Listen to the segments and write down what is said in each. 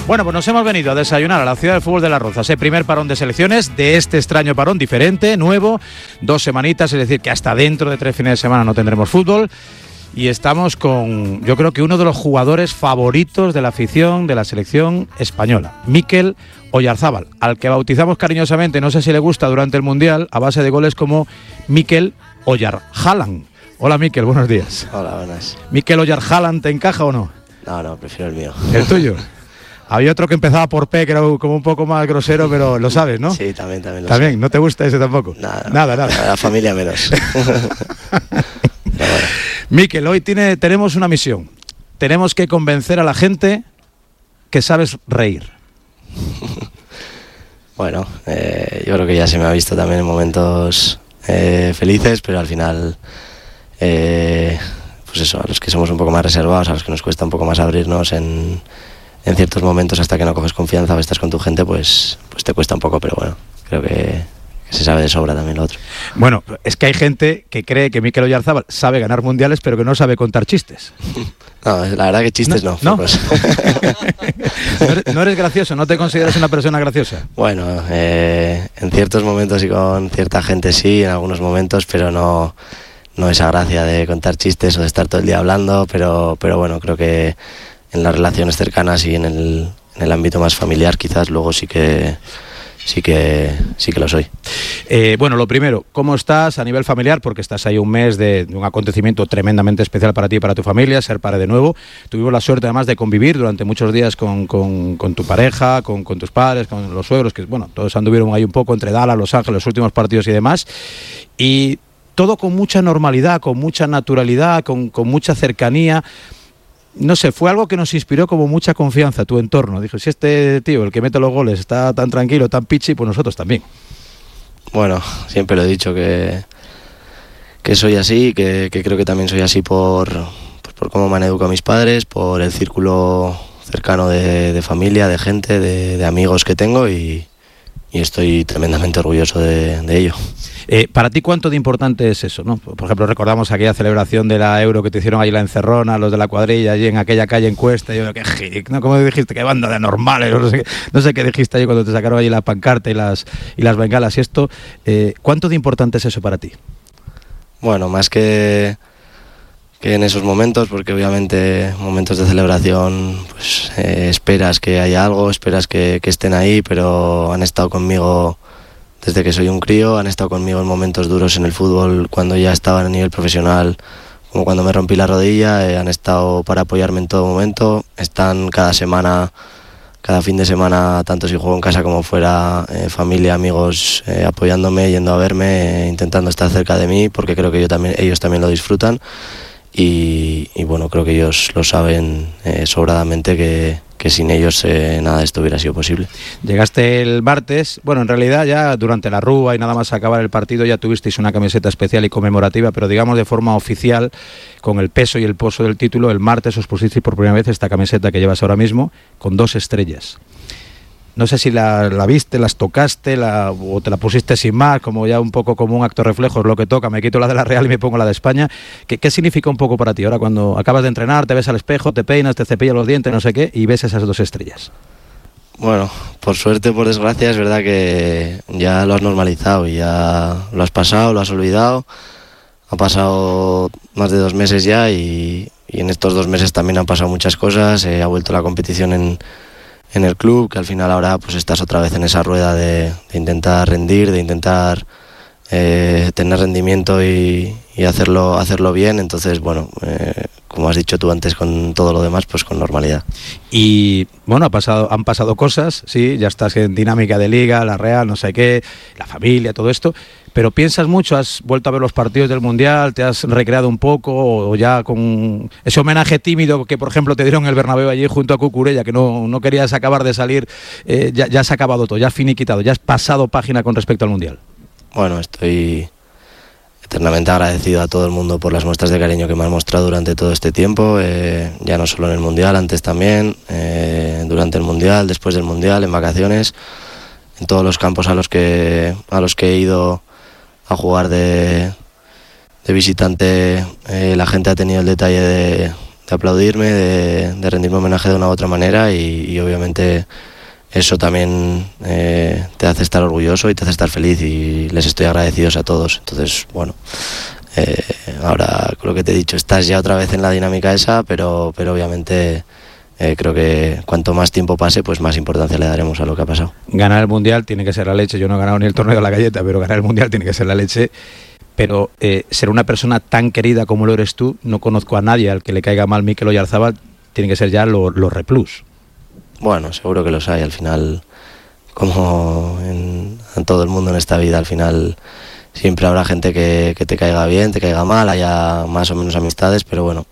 Bueno, pues nos hemos venido a desayunar a la ciudad del fútbol de Las Rozas. Primer parón de selecciones, de este extraño parón diferente, nuevo, 2 semanitas, es decir, que hasta dentro de 3 fines de semana no tendremos fútbol. Y estamos con, yo creo que uno de los jugadores favoritos de la afición de la selección española, Mikel Oyarzábal, al que bautizamos cariñosamente, no sé si le gusta, durante el Mundial, a base de goles como Mikel Oyarzábal. Hola Mikel, buenos días. Hola, buenas. ¿Mikel Oyarzábal te encaja o no? No, prefiero el mío. ¿El tuyo? Había otro que empezaba por P, que era como un poco más grosero, pero lo sabes, ¿no? Sí, también lo ¿También? sé. ¿No te gusta ese tampoco? Nada. La familia menos. Bueno. Mikel, hoy tenemos una misión. Tenemos que convencer a la gente que sabes reír. Bueno, yo creo que ya se me ha visto también en momentos felices, pero al final, pues eso, a los que somos un poco más reservados, a los que nos cuesta un poco más abrirnos en ciertos momentos hasta que no coges confianza o estás con tu gente, pues te cuesta un poco, pero bueno, creo que se sabe de sobra también lo otro. Bueno, es que hay gente que cree que Mikel Oyarzábal sabe ganar mundiales, pero que no sabe contar chistes. No, la verdad que chistes no. Pues. No eres gracioso, no te consideras una persona graciosa. Bueno, en ciertos momentos y con cierta gente sí, en algunos momentos, pero no esa gracia de contar chistes o de estar todo el día hablando, pero bueno, creo que en las relaciones cercanas y en el ámbito más familiar quizás luego sí que lo soy. Bueno, lo primero, ¿cómo estás a nivel familiar? Porque estás ahí un mes de un acontecimiento tremendamente especial para ti y para tu familia, ser padre de nuevo. Tuvimos la suerte además de convivir durante muchos días con tu pareja, con tus padres, con los suegros, que bueno, todos anduvieron ahí un poco entre Dallas, Los Ángeles, los últimos partidos y demás. Y todo con mucha normalidad, con mucha naturalidad, con mucha cercanía. No sé, fue algo que nos inspiró como mucha confianza, tu entorno. Dijo, si este tío, el que mete los goles, está tan tranquilo, tan pichi, pues nosotros también. Bueno, siempre lo he dicho que soy así, que creo que también soy así por cómo me han educado mis padres, por el círculo cercano de familia, de gente, de amigos que tengo y estoy tremendamente orgulloso de ello. Para ti, ¿cuánto de importante es eso, no? Por ejemplo, recordamos aquella celebración de la Euro que te hicieron ahí la encerrona, los de la cuadrilla, allí en aquella calle en Cuesta. Yo, qué giric, ¿no? ¿Cómo dijiste? Qué banda de normales. No sé qué dijiste allí cuando te sacaron allí la pancarta y las bengalas y esto. ¿Cuánto de importante es eso para ti? Bueno, más que en esos momentos, porque obviamente momentos de celebración, pues esperas que haya algo, esperas que estén ahí, pero han estado conmigo desde que soy un crío, han estado conmigo en momentos duros en el fútbol cuando ya estaba a nivel profesional, como cuando me rompí la rodilla, han estado para apoyarme en todo momento, están cada semana, cada fin de semana, tanto si juego en casa como fuera, familia, amigos, apoyándome, yendo a verme, intentando estar cerca de mí, porque creo que ellos también lo disfrutan. Y bueno, creo que ellos lo saben sobradamente que sin ellos nada de esto hubiera sido posible. Llegaste el martes, bueno, en realidad ya durante la rúa y nada más acabar el partido ya tuvisteis una camiseta especial y conmemorativa, pero digamos de forma oficial, con el peso y el poso del título, el martes os pusisteis por primera vez esta camiseta que llevas ahora mismo, con 2 estrellas. No sé si la viste, las tocaste o te la pusiste sin más, como ya un poco como un acto reflejo, es lo que toca, me quito la de la Real y me pongo la de España. ¿Qué significa un poco para ti ahora cuando acabas de entrenar, te ves al espejo, te peinas, te cepillas los dientes, no sé qué, y ves esas 2 estrellas? Bueno, por suerte, por desgracia, es verdad que ya lo has normalizado y ya lo has pasado, lo has olvidado. Ha pasado más de 2 meses ya y en estos 2 meses también han pasado muchas cosas, ha vuelto la competición en el club, que al final ahora pues estás otra vez en esa rueda de intentar rendir, de intentar tener rendimiento y hacerlo bien. Entonces, bueno, como has dicho tú antes, con todo lo demás, pues con normalidad. Y bueno, han pasado cosas, sí, ya estás en dinámica de liga, la Real, no sé qué, la familia, todo esto, pero piensas mucho, has vuelto a ver los partidos del Mundial, te has recreado un poco, o ya con ese homenaje tímido que por ejemplo te dieron en el Bernabéu allí junto a Cucurella, que no querías acabar de salir, ya has acabado todo, ya has finiquitado, ya has pasado página con respecto al Mundial. Bueno, estoy eternamente agradecido a todo el mundo por las muestras de cariño que me han mostrado durante todo este tiempo, ya no solo en el Mundial, antes también, durante el Mundial, después del Mundial, en vacaciones, en todos los campos a los que he ido a jugar de visitante, la gente ha tenido el detalle de aplaudirme, de rendirme homenaje de una u otra manera y obviamente eso también te hace estar orgulloso y te hace estar feliz y les estoy agradecidos a todos. Entonces, bueno, ahora con lo que te he dicho, estás ya otra vez en la dinámica esa, pero obviamente creo que cuanto más tiempo pase, pues más importancia le daremos a lo que ha pasado. Ganar el Mundial tiene que ser la leche. Yo no he ganado ni el torneo de la galleta, pero ganar el Mundial tiene que ser la leche. Pero ser una persona tan querida como lo eres tú, no conozco a nadie al que le caiga mal Mikel Oyarzabal, tiene que ser ya lo replus. Bueno, seguro que los hay. Al final, como en todo el mundo en esta vida, al final siempre habrá gente que te caiga bien, te caiga mal, haya más o menos amistades, pero bueno,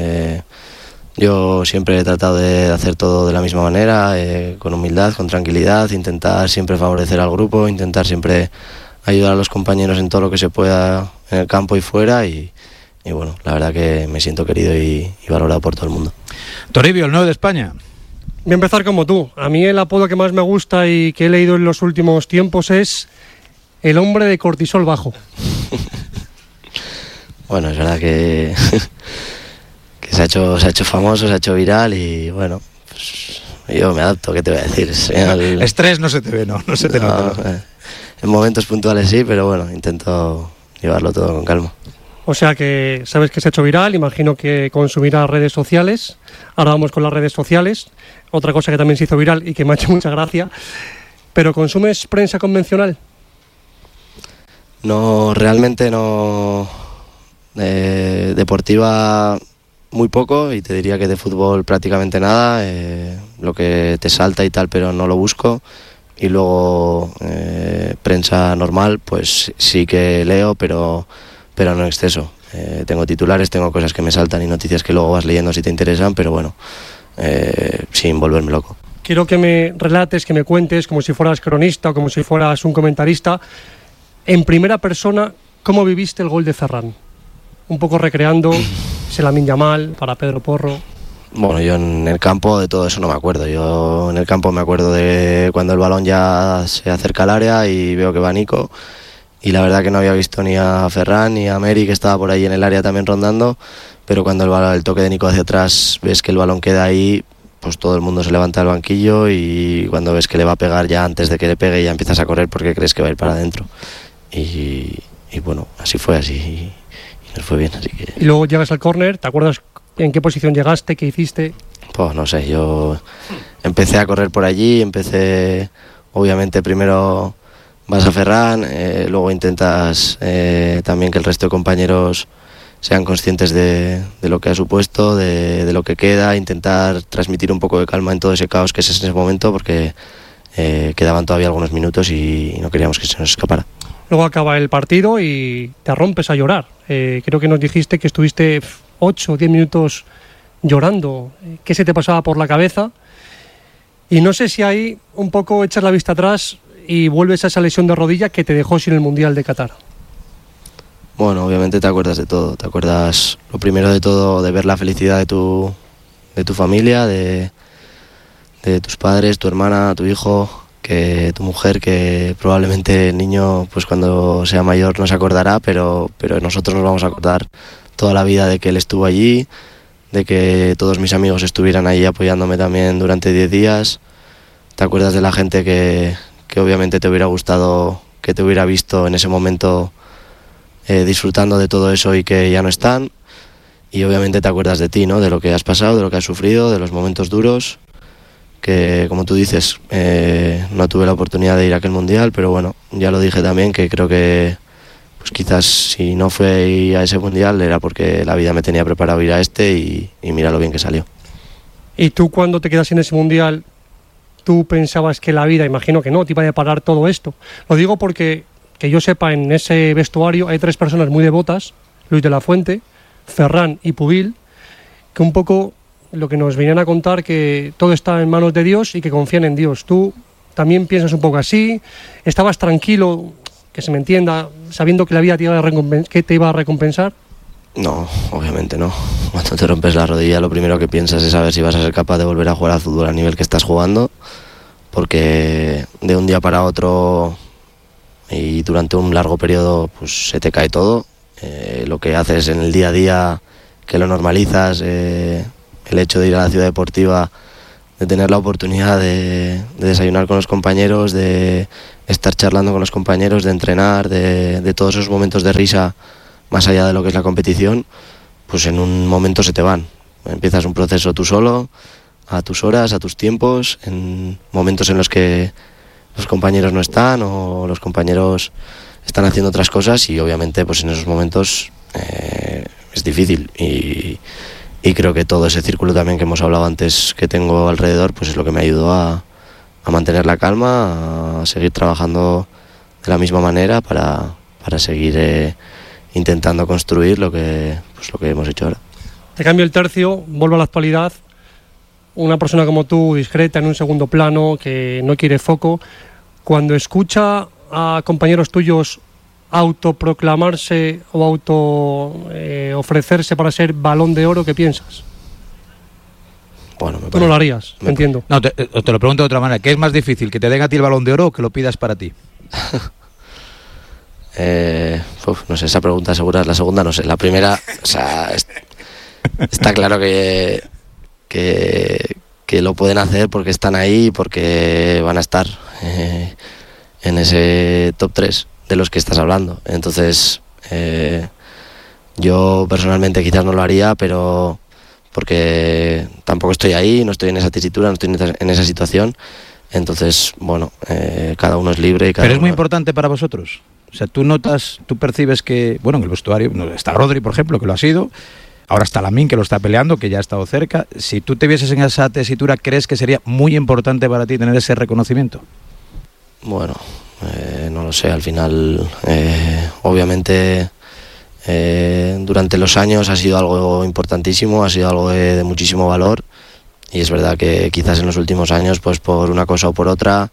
yo siempre he tratado de hacer todo de la misma manera, con humildad, con tranquilidad, intentar siempre favorecer al grupo, intentar siempre ayudar a los compañeros en todo lo que se pueda en el campo y fuera y bueno, la verdad que me siento querido y valorado por todo el mundo. Toribio, el 9 de España. Voy a empezar como tú. A mí el apodo que más me gusta y que he leído en los últimos tiempos es el hombre de cortisol bajo. Bueno, es verdad que se ha hecho famoso, se ha hecho viral y bueno, pues yo me adapto, ¿qué te voy a decir? Estrés no se te ve, no se te nota. En momentos puntuales sí, pero bueno, intento llevarlo todo con calma. O sea que sabes que se ha hecho viral, imagino que consumirás redes sociales. Ahora vamos con las redes sociales. Otra cosa que también se hizo viral y que me ha hecho mucha gracia. ¿Pero consumes prensa convencional? No, realmente no. Deportiva muy poco y te diría que de fútbol prácticamente nada. Lo que te salta y tal, pero no lo busco. Y luego prensa normal, pues sí que leo, pero no en exceso. Tengo titulares, tengo cosas que me saltan y noticias que luego vas leyendo si te interesan, pero bueno, sin volverme loco. Quiero que me relates, que me cuentes, como si fueras cronista o como si fueras un comentarista, en primera persona, ¿cómo viviste el gol de Ferran? Un poco recreando Lamine Yamal para Pedro Porro. Bueno, yo en el campo de todo eso no me acuerdo. Yo en el campo me acuerdo de cuando el balón ya se acerca al área y veo que va Nico. Y la verdad que no había visto ni a Ferran ni a Meri, que estaba por ahí en el área también rondando, pero cuando el toque de Nico hacia atrás ves que el balón queda ahí, pues todo el mundo se levanta del banquillo y cuando ves que le va a pegar ya antes de que le pegue ya empiezas a correr porque crees que va a ir para adentro. Y bueno, así fue, así y nos fue bien. Así que... Y luego llegas al córner, ¿te acuerdas en qué posición llegaste, qué hiciste? Pues no sé, yo empecé a correr por allí, obviamente primero vas a Ferran, luego intentas también que el resto de compañeros sean conscientes de lo que ha supuesto, de lo que queda, intentar transmitir un poco de calma en todo ese caos que es en ese momento porque quedaban todavía algunos minutos y no queríamos que se nos escapara. Luego acaba el partido y te rompes a llorar. Creo que nos dijiste que estuviste 8 o 10 minutos llorando. ¿Qué se te pasaba por la cabeza? Y no sé si ahí un poco echas la vista atrás y vuelves a esa lesión de rodilla que te dejó sin el Mundial de Qatar. Bueno, obviamente te acuerdas de todo. Te acuerdas, lo primero de todo, de ver la felicidad de tu familia, de tus padres, tu hermana, tu hijo, que tu mujer, que probablemente el niño, pues cuando sea mayor no se acordará, pero nosotros nos vamos a acordar toda la vida de que él estuvo allí, de que todos mis amigos estuvieran ahí apoyándome también durante 10 días. Te acuerdas de la gente que obviamente te hubiera gustado, que te hubiera visto en ese momento disfrutando de todo eso y que ya no están. Y obviamente te acuerdas de ti, ¿no? De lo que has pasado, de lo que has sufrido, de los momentos duros, que como tú dices, no tuve la oportunidad de ir a aquel Mundial, pero bueno, ya lo dije también, que creo que pues quizás si no fue a ese Mundial era porque la vida me tenía preparado ir a este y mira lo bien que salió. ¿Y tú cuando te quedas en ese Mundial, tú pensabas que la vida, imagino que no, te iba a deparar todo esto? Lo digo porque, que yo sepa, en ese vestuario hay 3 personas muy devotas, Luis de la Fuente, Ferran y Pubil, que un poco lo que nos venían a contar, que todo está en manos de Dios y que confían en Dios. ¿Tú también piensas un poco así? ¿Estabas tranquilo, que se me entienda, sabiendo que la vida te iba a recompensar? No, obviamente no. Cuando te rompes la rodilla lo primero que piensas es saber si vas a ser capaz de volver a jugar al fútbol al nivel que estás jugando, porque de un día para otro y durante un largo periodo pues se te cae todo. Lo que haces en el día a día, que lo normalizas, el hecho de ir a la ciudad deportiva, de tener la oportunidad de desayunar con los compañeros, de estar charlando con los compañeros, de entrenar, de todos esos momentos de risa más allá de lo que es la competición, pues en un momento se te van. Empiezas un proceso tú solo, a tus horas, a tus tiempos, en momentos en los que los compañeros no están o los compañeros están haciendo otras cosas, y obviamente pues en esos momentos es difícil, y creo que todo ese círculo también que hemos hablado antes que tengo alrededor pues es lo que me ayudó a mantener la calma, a seguir trabajando de la misma manera para seguir intentando construir lo que hemos hecho ahora. Te cambio el tercio, vuelvo a la actualidad. Una persona como tú, discreta, en un segundo plano, que no quiere foco, cuando escucha a compañeros tuyos autoproclamarse o ofrecerse para ser Balón de Oro, ¿qué piensas? Bueno, tú no lo harías, entiendo. No, te lo pregunto de otra manera. ¿Qué es más difícil, que te den a ti el Balón de Oro o que lo pidas para ti? No sé, esa pregunta segura es la segunda, no sé. La primera, o sea, está claro que lo pueden hacer porque están ahí y porque van a estar en ese top 3 de los que estás hablando. Entonces, yo personalmente quizás no lo haría, pero porque tampoco estoy ahí, no estoy en esa tesitura, no estoy en esa situación. Entonces, bueno, cada uno es libre y cada Pero es muy uno... importante para vosotros. O sea, tú percibes que, bueno, en el vestuario está Rodri, por ejemplo, que lo ha sido. Ahora está Lamine, que lo está peleando, que ya ha estado cerca. Si tú te vieses en esa tesitura, ¿crees que sería muy importante para ti tener ese reconocimiento? Bueno, no lo sé. Al final, obviamente, durante los años ha sido algo importantísimo, ha sido algo de muchísimo valor. Y es verdad que quizás en los últimos años, pues por una cosa o por otra,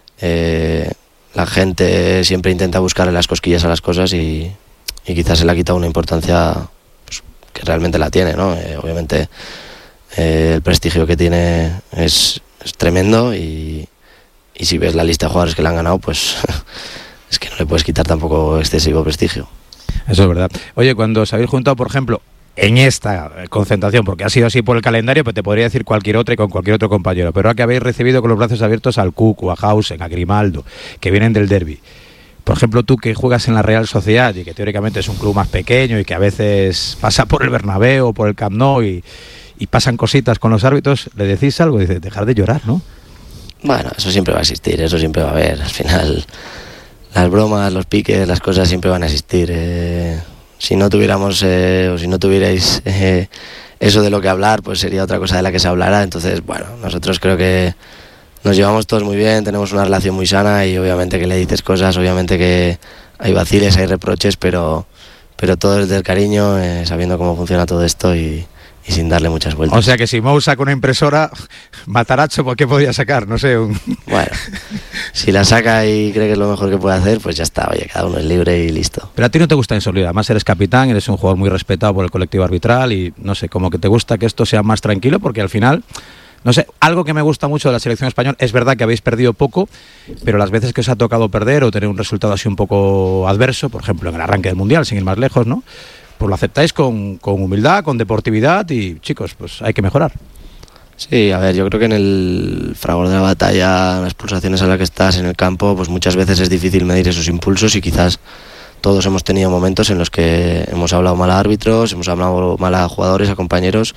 la gente siempre intenta buscarle las cosquillas a las cosas y quizás se le ha quitado una importancia pues, que realmente la tiene, ¿no? Obviamente el prestigio que tiene es tremendo y si ves la lista de jugadores que le han ganado, pues es que no le puedes quitar tampoco excesivo prestigio. Eso es verdad. Oye, cuando os habéis juntado, por ejemplo, en esta concentración, porque ha sido así por el calendario, pues te podría decir cualquier otra y con cualquier otro compañero, pero ahora que habéis recibido con los brazos abiertos al Cucu, a Hausen, a Grimaldo, que vienen del derbi. Por ejemplo, tú que juegas en la Real Sociedad y que teóricamente es un club más pequeño y que a veces pasa por el Bernabéu o por el Camp Nou y pasan cositas con los árbitros, ¿le decís algo? Dice, dejar de llorar, ¿no? Bueno, eso siempre va a existir, eso siempre va a haber. Al final, las bromas, los piques, las cosas siempre van a existir. Si no tuviéramos o si no tuvierais eso de lo que hablar, pues sería otra cosa de la que se hablara. Entonces, bueno, nosotros creo que nos llevamos todos muy bien, tenemos una relación muy sana y obviamente que le dices cosas, obviamente que hay vaciles, hay reproches, pero todo desde el cariño, sabiendo cómo funciona todo esto y sin darle muchas vueltas. O sea que si Mou saca una impresora, Matarazzo, ¿por qué podía sacar? No sé. Bueno, si la saca y cree que es lo mejor que puede hacer, pues ya está, oye, cada uno es libre y listo. Pero a ti no te gusta insolidar, además eres capitán, eres un jugador muy respetado por el colectivo arbitral y no sé, como que te gusta que esto sea más tranquilo, porque al final, no sé, algo que me gusta mucho de la selección española, es verdad que habéis perdido poco, pero las veces que os ha tocado perder o tener un resultado así un poco adverso, por ejemplo en el arranque del Mundial, sin ir más lejos, ¿no? Pues lo aceptáis con humildad, con deportividad y, chicos, pues hay que mejorar. Sí, a ver, yo creo que en el fragor de la batalla, las pulsaciones a las que estás en el campo, pues muchas veces es difícil medir esos impulsos y quizás todos hemos tenido momentos en los que hemos hablado mal a árbitros, hemos hablado mal a jugadores, a compañeros,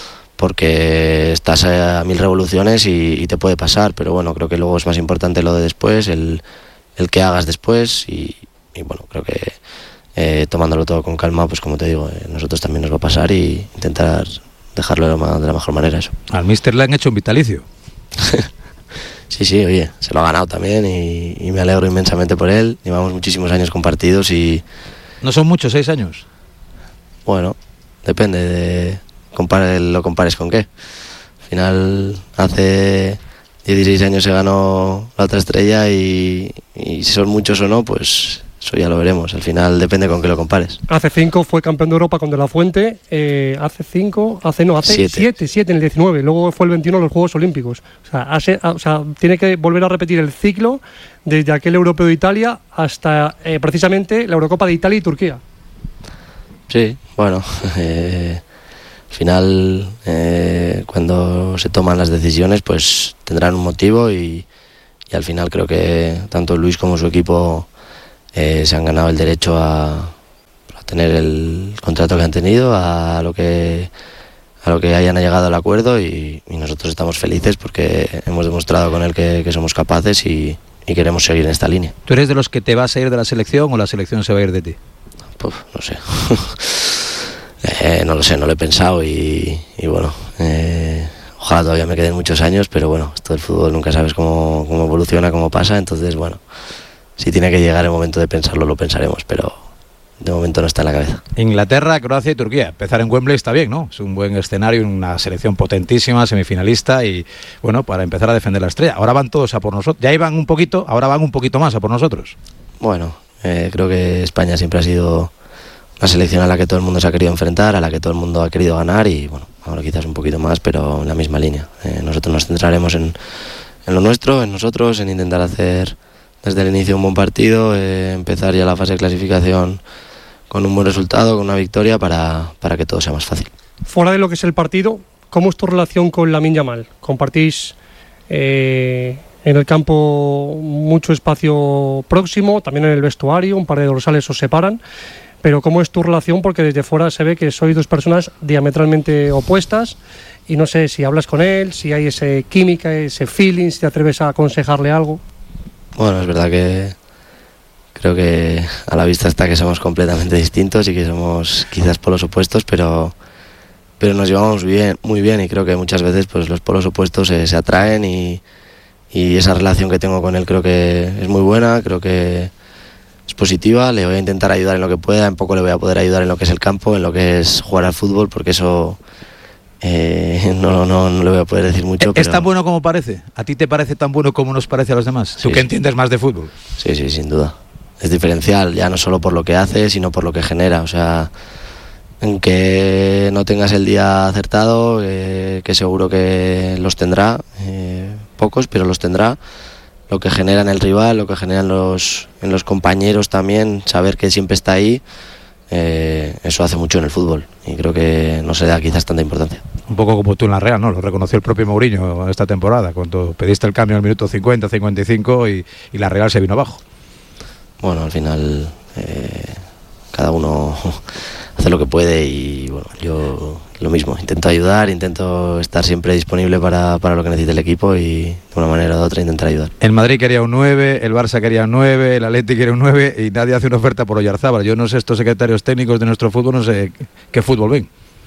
porque estás a 1000 revoluciones y te puede pasar, pero bueno, creo que luego es más importante lo de después, el que hagas después y bueno, creo que tomándolo todo con calma, pues como te digo, nosotros también nos va a pasar y intentar dejarlo de la mejor manera eso. Al míster le han hecho un vitalicio. Sí, oye, se lo ha ganado también y me alegro inmensamente por él. Llevamos muchísimos años compartidos y... ¿No son muchos, 6 años? Bueno, depende de... lo compares con qué. Al final, hace 16 años se ganó la otra estrella y si son muchos o no, pues... Eso ya lo veremos, al final depende con qué lo compares. Hace 5 fue campeón de Europa con De La Fuente, hace 7 en el 19, luego fue el 21 en los Juegos Olímpicos. O sea, tiene que volver a repetir el ciclo desde aquel Europeo de Italia hasta precisamente la Eurocopa de Italia y Turquía. Sí, bueno, Al final, cuando se toman las decisiones, pues tendrán un motivo y al final creo que tanto Luis como su equipo se han ganado el derecho a tener el contrato que han tenido, a lo que hayan llegado al acuerdo y nosotros estamos felices porque hemos demostrado con él que somos capaces y queremos seguir en esta línea. ¿Tú eres de los que te vas a ir de la selección o la selección se va a ir de ti? Pues no sé. No lo sé, no lo he pensado y bueno, ojalá todavía me queden muchos años, pero bueno, esto del fútbol nunca sabes cómo evoluciona, cómo pasa, entonces bueno, si tiene que llegar el momento de pensarlo, lo pensaremos, pero de momento no está en la cabeza. Inglaterra, Croacia y Turquía. Empezar en Wembley está bien, ¿no? Es un buen escenario, una selección potentísima, semifinalista y bueno, para empezar a defender la estrella. Ahora van todos a por nosotros. Ya iban un poquito, ahora van un poquito más a por nosotros. Bueno, creo que España siempre ha sido una selección a la que todo el mundo se ha querido enfrentar, a la que todo el mundo ha querido ganar y bueno, ahora quizás un poquito más, pero en la misma línea. Nosotros nos centraremos en lo nuestro, en nosotros, en intentar hacer desde el inicio un buen partido, empezar ya la fase de clasificación con un buen resultado, con una victoria para que todo sea más fácil. Fuera de lo que es el partido, ¿cómo es tu relación con Lamine Yamal? ¿Compartís en el campo mucho espacio próximo, también en el vestuario, un par de dorsales os separan? Pero ¿cómo es tu relación? Porque desde fuera se ve que sois dos personas diametralmente opuestas y no sé si hablas con él, si hay esa química, ese feeling, si te atreves a aconsejarle algo. Bueno, es verdad que creo que a la vista está que somos completamente distintos y que somos quizás polos opuestos, pero nos llevamos muy bien y creo que muchas veces pues los polos opuestos se atraen y esa relación que tengo con él creo que es muy buena, creo que es positiva, le voy a intentar ayudar en lo que pueda, en poco le voy a poder ayudar en lo que es el campo, en lo que es jugar al fútbol, porque eso no le voy a poder decir mucho. ¿Es tan bueno como parece? ¿A ti te parece tan bueno como nos parece a los demás? ¿Tú que entiendes más de fútbol? Sí, sin duda. Es diferencial, ya no solo por lo que hace, sino por lo que genera. O sea, aunque no tengas el día acertado, que seguro que los tendrá, pocos, pero los tendrá. Lo que genera en el rival, lo que genera en los compañeros también, saber que siempre está ahí, eso hace mucho en el fútbol y creo que no se le da quizás tanta importancia. Un poco como tú en la Real, ¿no? Lo reconoció el propio Mourinho esta temporada, cuando pediste el cambio en el minuto 50, 55 y la Real se vino abajo. Bueno, al final cada uno hace lo que puede y bueno, yo lo mismo, intento ayudar, intento estar siempre disponible para lo que necesite el equipo y de una manera u otra intentar ayudar. El Madrid quería un 9, el Barça quería un 9, el Atleti quería un 9 y nadie hace una oferta por Oyarzábal. Yo no sé, estos secretarios técnicos de nuestro fútbol, no sé qué fútbol ven.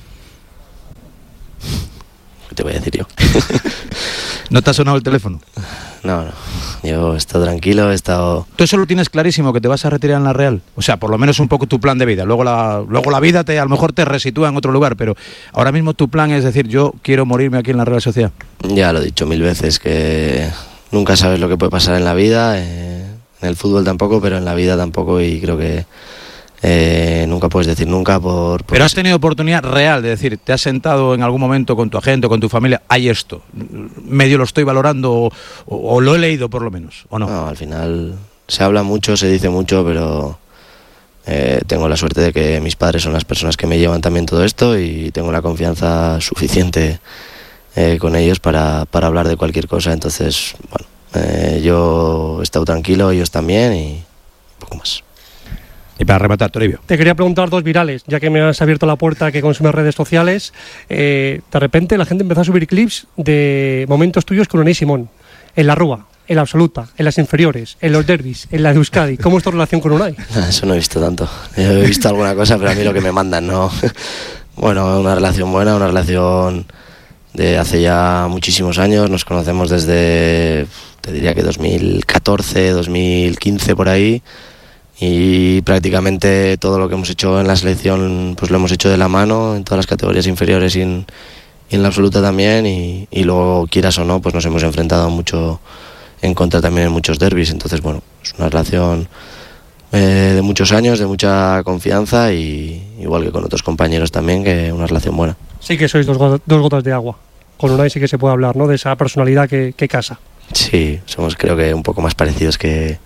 ¿Qué te voy a decir yo? ¿No te ha sonado el teléfono? No, yo he estado tranquilo, he estado... Tú eso lo tienes clarísimo, que te vas a retirar en la Real. O sea, por lo menos un poco tu plan de vida. Luego la vida a lo mejor te resitúa en otro lugar, pero ahora mismo tu plan es decir, yo quiero morirme aquí en la Real Sociedad. Ya lo he dicho 1000 veces, que nunca sabes lo que puede pasar en la vida, en el fútbol tampoco, pero en la vida tampoco, y creo que nunca puedes decir nunca Pero has tenido oportunidad real de decir, te has sentado en algún momento con tu agente o con tu familia, hay esto, medio lo estoy valorando o lo he leído por lo menos, ¿o no? No, al final se habla mucho, se dice mucho, pero tengo la suerte de que mis padres son las personas que me llevan también todo esto y tengo la confianza suficiente con ellos para hablar de cualquier cosa, entonces, bueno, yo he estado tranquilo, ellos también y un poco más. Y para rematar, Toribio. Te quería preguntar dos virales, ya que me has abierto la puerta que consumes redes sociales. De repente la gente empezó a subir clips de momentos tuyos con Unai Simón, en la Rúa, en la Absoluta, en las inferiores, en los derbis, en la de Euskadi. ¿Cómo es tu relación con Unai? Eso no he visto tanto. Yo he visto alguna cosa, pero a mí lo que me mandan, no. Bueno, una relación buena, una relación de hace ya muchísimos años. Nos conocemos desde, te diría que 2014, 2015 por ahí. Y prácticamente todo lo que hemos hecho en la selección pues lo hemos hecho de la mano en todas las categorías inferiores y en la absoluta también y luego quieras o no pues nos hemos enfrentado mucho en contra también en muchos derbis, entonces bueno, es una relación de muchos años, de mucha confianza y igual que con otros compañeros también, que una relación buena. Sí que sois dos gotas de agua, con Unai sí que se puede hablar, ¿no? De esa personalidad que casa. Sí, somos creo que un poco más parecidos que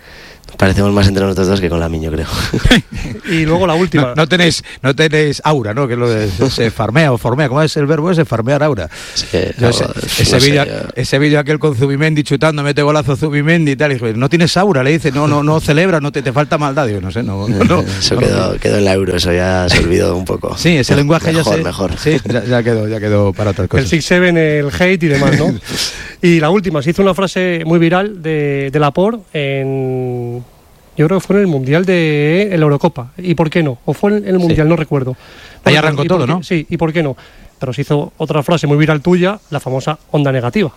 Parecemos más entre nosotros dos que con Lamiño, creo. Y luego la última. No tenéis aura, ¿no? Que lo de se farmea o formea. ¿Cómo es el verbo ese? Farmear aura. Sí, ese vídeo aquel con Zubimendi chutando, mete golazo Zubimendi y tal. Y dice, no tienes aura, le dice, no celebra, no te falta maldad. Digo, no sé, no. Eso quedó en la Euro, eso ya se olvidó un poco. Sí, ese lenguaje mejor. Sí, ya quedó para otras cosas. El 6-7, el hate y demás, ¿no? Y la última, se hizo una frase muy viral de Laporte en... Yo creo que fue en el Mundial de la Eurocopa. ¿Y por qué no? O fue en el Mundial, no recuerdo. Ahí arrancó todo, ¿no? Sí, ¿y por qué no? Pero se hizo otra frase muy viral tuya, la famosa onda negativa.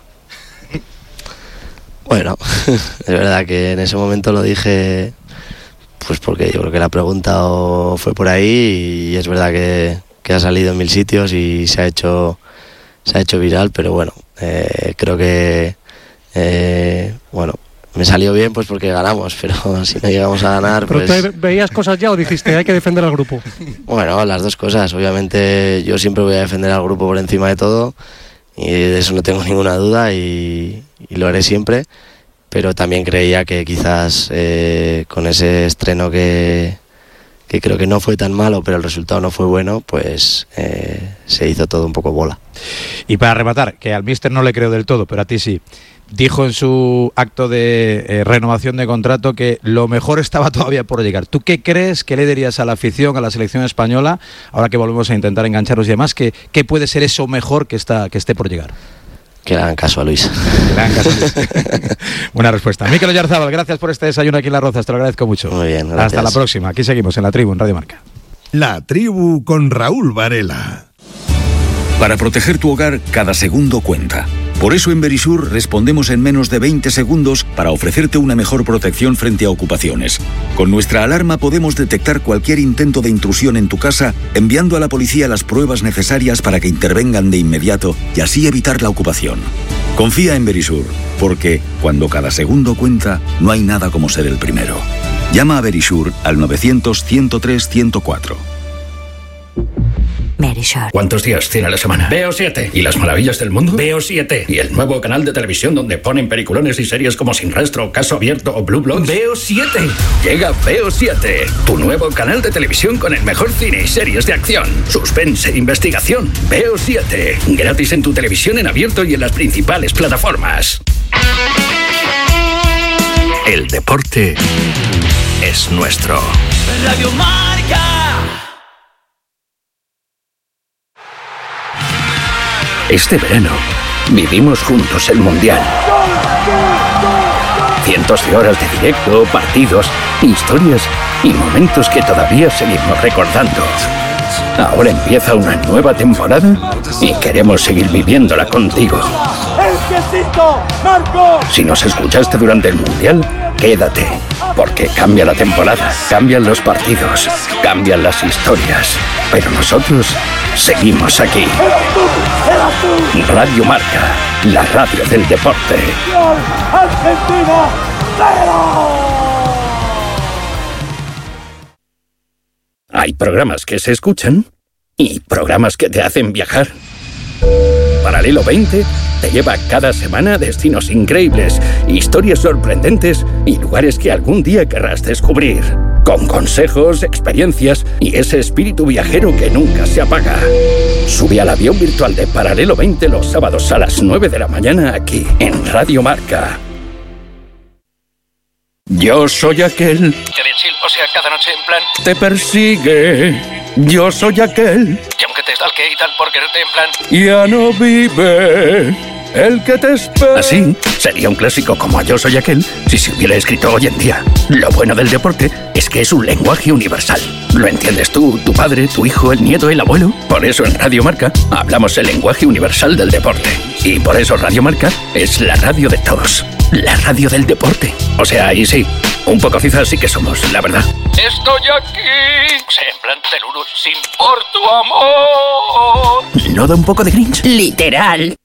Bueno, es verdad que en ese momento lo dije, pues porque yo creo que la pregunta fue por ahí y es verdad que ha salido en 1000 sitios y se ha hecho viral, pero bueno, creo que, bueno, me salió bien pues porque ganamos, pero si no llegamos a ganar, ¿Pero pues... tú veías cosas ya o dijiste hay que defender al grupo? Bueno, las dos cosas. Obviamente yo siempre voy a defender al grupo por encima de todo y de eso no tengo ninguna duda y lo haré siempre, pero también creía que quizás con ese estreno que creo que no fue tan malo, pero el resultado no fue bueno, pues se hizo todo un poco bola. Y para rematar, que al míster no le creo del todo, pero a ti sí. Dijo en su acto de renovación de contrato que lo mejor estaba todavía por llegar. ¿Tú qué crees que le dirías a la afición, a la selección española, ahora que volvemos a intentar engancharnos y demás, que puede ser eso mejor que esté por llegar? Que le hagan caso a Luis. Que le hagan caso a Luis. Buena respuesta. Mikel Oyarzábal, gracias por este desayuno aquí en Las Rozas, te lo agradezco mucho. Muy bien, gracias. Hasta la próxima. Aquí seguimos en La Tribu, en Radio Marca. La Tribu con Raúl Varela. Para proteger tu hogar, cada segundo cuenta. Por eso en Verisur respondemos en menos de 20 segundos para ofrecerte una mejor protección frente a ocupaciones. Con nuestra alarma podemos detectar cualquier intento de intrusión en tu casa, enviando a la policía las pruebas necesarias para que intervengan de inmediato y así evitar la ocupación. Confía en Verisur, porque cuando cada segundo cuenta, no hay nada como ser el primero. Llama a Verisur al 900-103-104. Verisur. ¿Cuántos días tiene la semana? Veo 7. ¿Y las maravillas del mundo? Veo 7. ¿Y el nuevo canal de televisión donde ponen peliculones y series como Sin Rastro, Caso Abierto o Blue Bloods? Veo 7. Llega Veo 7, tu nuevo canal de televisión con el mejor cine y series de acción, suspense e investigación. Veo 7. Gratis en tu televisión en abierto y en las principales plataformas. El deporte es nuestro. Radio Marca. Este verano vivimos juntos el Mundial. Cientos de horas de directo, partidos, historias y momentos que todavía seguimos recordando. Ahora empieza una nueva temporada y queremos seguir viviéndola contigo. Si nos escuchaste durante el Mundial, quédate, porque cambia la temporada, cambian los partidos, cambian las historias, pero nosotros seguimos aquí. Radio Marca, la radio del deporte. Argentina, Hay programas que se escuchan y programas que te hacen viajar. Paralelo 20 te lleva cada semana a destinos increíbles, historias sorprendentes y lugares que algún día querrás descubrir. Con consejos, experiencias y ese espíritu viajero que nunca se apaga. Sube al avión virtual de Paralelo 20 los sábados a las 9 de la mañana aquí, en Radio Marca. Yo soy aquel... O sea, cada noche en plan... Te persigue. Yo soy aquel... Y aunque te stalke y tal por quererte en plan... Ya no vive el que te espera. Así sería un clásico como Yo soy aquel si se hubiera escrito hoy en día. Lo bueno del deporte es que es un lenguaje universal. Lo entiendes tú, tu padre, tu hijo, el nieto, el abuelo. Por eso en Radio Marca hablamos el lenguaje universal del deporte. Y por eso Radio Marca es la radio de todos. La radio del deporte. O sea, ahí sí, un poco cizas sí que somos, la verdad. Estoy aquí. O sea, en plan Teluru, sin por tu amor. ¿No da un poco de cringe? Literal.